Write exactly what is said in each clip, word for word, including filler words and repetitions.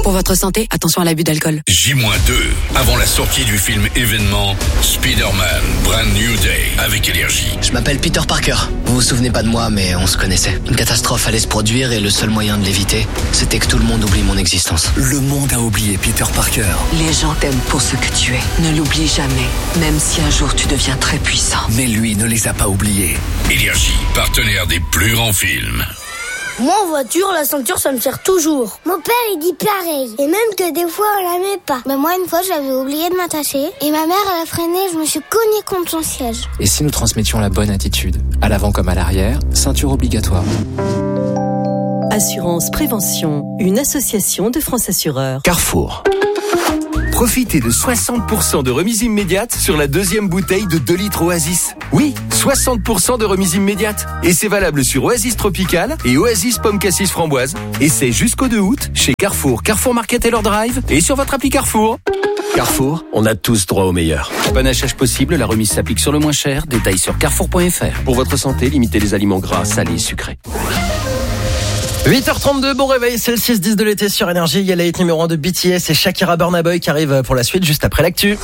Pour votre santé, attention à l'abus d'alcool. J deux, avant la sortie du film événement Spider-Man Brand New Day avec Énergie. Je m'appelle Peter Parker. Vous vous souvenez pas de moi, mais on se connaissait. Une catastrophe allait se produire et le seul moyen de l'éviter, c'était que tout le monde oublie mon existence. Le monde a oublié Peter Parker. Les gens t'aiment pour ce que tu es. Ne l'oublie jamais, même si un jour tu deviens très puissant. Mais lui ne les a pas oubliés. Énergie, partenaire des plus grands films. Moi en voiture, la ceinture ça me sert toujours. Mon père il dit pareil. Et même que des fois on la met pas. Ben moi une fois j'avais oublié de m'attacher. Et ma mère elle a freiné, je me suis cognée contre son siège. Et si nous transmettions la bonne attitude, à l'avant comme à l'arrière, ceinture obligatoire. Assurance Prévention, une association de France Assureurs. Carrefour. Profitez de soixante pour cent de remise immédiate sur la deuxième bouteille de deux litres Oasis. Oui, soixante pour cent de remise immédiate. Et c'est valable sur Oasis Tropical et Oasis Pomme Cassis Framboise. Et c'est jusqu'au deux août chez Carrefour, Carrefour Market et leur Drive et sur votre appli Carrefour. Carrefour, on a tous droit au meilleur. Panachage possible, la remise s'applique sur le moins cher. Détails sur carrefour point f r. Pour votre santé, limitez les aliments gras, salés, sucrés. huit heures trente-deux, bon réveil, c'est le six dix de l'été sur Énergie. Il y a la hit numéro un de B T S et Shakira Burna Boy qui arrive pour la suite juste après l'actu.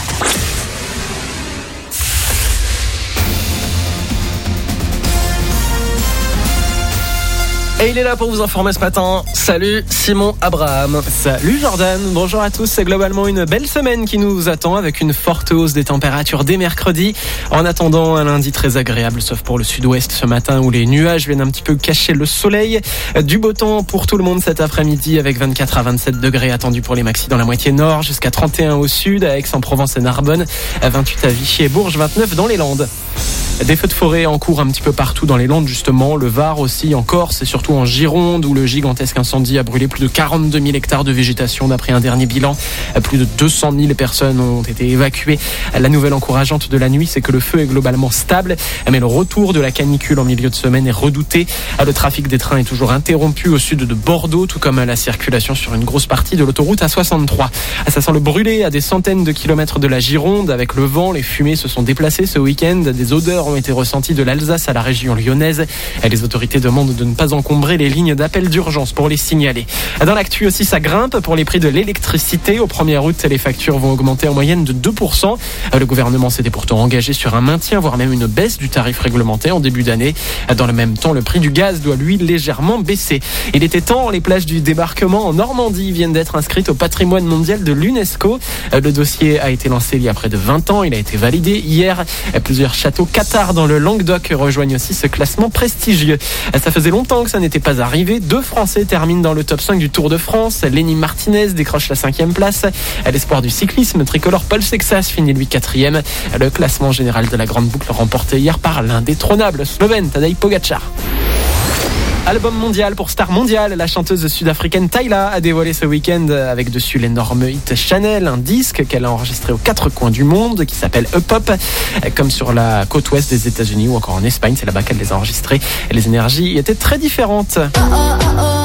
Et il est là pour vous informer ce matin. Salut Simon Abraham. Salut Jordan, bonjour à tous. C'est globalement une belle semaine qui nous attend avec une forte hausse des températures dès mercredi. En attendant un lundi très agréable, sauf pour le sud-ouest ce matin où les nuages viennent un petit peu cacher le soleil. Du beau temps pour tout le monde cet après-midi avec vingt-quatre à vingt-sept degrés attendus pour les maxis dans la moitié nord, jusqu'à trente et un au sud, à Aix-en-Provence et Narbonne, à vingt-huit à Vichy et Bourges, vingt-neuf dans les Landes. Des feux de forêt en cours un petit peu partout dans les Landes justement, le Var aussi, en Corse et surtout en Gironde où le gigantesque incendie a brûlé plus de quarante-deux mille hectares de végétation d'après un dernier bilan. Plus de deux cent mille personnes ont été évacuées. La nouvelle encourageante de la nuit, c'est que le feu est globalement stable, mais le retour de la canicule en milieu de semaine est redouté. Le trafic des trains est toujours interrompu au sud de Bordeaux, tout comme la circulation sur une grosse partie de l'autoroute A soixante-trois. Ça sent le brûler à des centaines de kilomètres de la Gironde. Avec le vent, les fumées se sont déplacées ce week-end. Des odeurs ont été ressenties de l'Alsace à la région lyonnaise. Les autorités demandent de ne pas encombrer les lignes d'appel d'urgence pour les signaler. Dans l'actu aussi, ça grimpe pour les prix de l'électricité. Au premier août, les factures vont augmenter en moyenne de deux pour cent. Le gouvernement s'était pourtant engagé sur un maintien, voire même une baisse du tarif réglementé en début d'année. Dans le même temps, le prix du gaz doit lui légèrement baisser. Il était temps, les plages du débarquement en Normandie viennent d'être inscrites au patrimoine mondial de l'UNESCO. Le dossier a été lancé il y a près de vingt ans. Il a été validé hier. Plusieurs châteaux cathares dans le Languedoc rejoignent aussi ce classement prestigieux. Ça faisait longtemps que ça n'était pas arrivé. Deux Français terminent dans le top cinq du Tour de France. Lenny Martinez décroche la cinquième place. L'espoir du cyclisme tricolore Paul Sexas finit lui quatrième. Le classement général de la grande boucle remporté hier par l'indétrônable Slovène Tadej Pogačar. Album mondial pour star mondiale, la chanteuse sud-africaine Tyla a dévoilé ce week-end avec dessus l'énorme hit Chanel, un disque qu'elle a enregistré aux quatre coins du monde qui s'appelle Up Up, comme sur la côte ouest des États-Unis ou encore en Espagne, c'est là-bas qu'elle les a enregistrés. Et les énergies étaient très différentes. Oh, oh, oh, oh.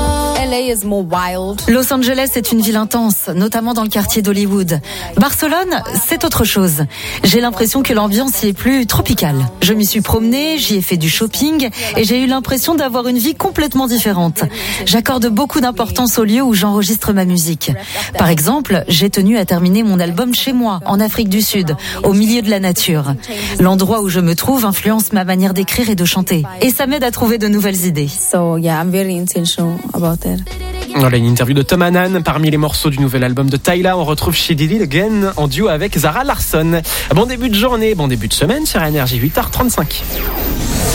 Los Angeles est une ville intense, notamment dans le quartier d'Hollywood. Barcelone, c'est autre chose. J'ai l'impression que l'ambiance y est plus tropicale. Je m'y suis promenée, j'y ai fait du shopping et j'ai eu l'impression d'avoir une vie complètement différente. J'accorde beaucoup d'importance au lieu où j'enregistre ma musique. Par exemple, j'ai tenu à terminer mon album chez moi, en Afrique du Sud, au milieu de la nature. L'endroit où je me trouve influence ma manière d'écrire et de chanter. Et ça m'aide à trouver de nouvelles idées. So, yeah, I'm very intentional about it. Voilà une interview de Tom Hannan. Parmi les morceaux du nouvel album de Tyla, on retrouve She Did It Again en duo avec Zara Larsson. Bon début de journée, bon début de semaine sur Énergie, huit heures trente-cinq.